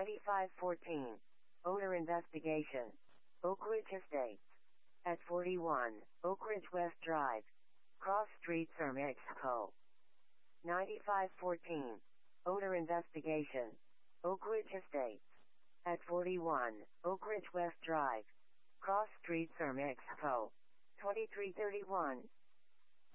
9514. Odor investigation. Oak Ridge Estates. At 41, Oak Ridge West Drive. Cross Street, Sir Mexico. 9514. Odor investigation. Oak Ridge Estates. At 41, Oak Ridge West Drive. Cross Street, Sir Mexico. 2331.